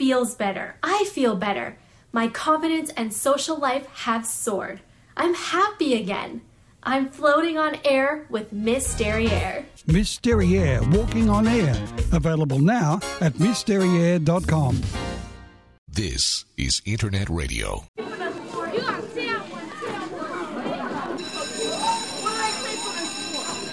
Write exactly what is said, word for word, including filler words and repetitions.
feels better. I feel better. My confidence and social life have soared. I'm happy again. I'm floating on air with Miss Derriere. Miss Derriere, walking on air. Available now at miss derriere dot com. This is Internet Radio. You are